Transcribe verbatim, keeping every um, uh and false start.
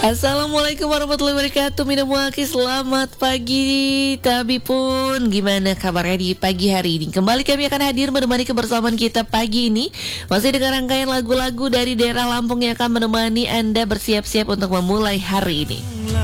Assalamualaikum warahmatullahi wabarakatuh. Minamwaki, selamat pagi Tabi pun. Gimana kabarnya di pagi hari ini? Kembali kami akan hadir menemani kebersamaan kita pagi ini, masih dengan rangkaian lagu-lagu dari daerah Lampung yang akan menemani Anda bersiap-siap untuk memulai hari ini.